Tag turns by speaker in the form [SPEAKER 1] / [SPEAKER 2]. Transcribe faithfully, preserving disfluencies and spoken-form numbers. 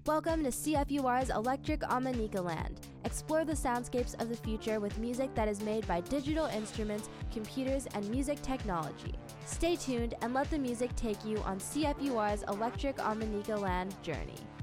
[SPEAKER 1] Welcome to C F U R's Electric Amanika Land. Explore the soundscapes of the future with music that is made by digital instruments, computers, and music technology. Stay tuned and let the music take you on C F U R's Electric Amanika Land journey.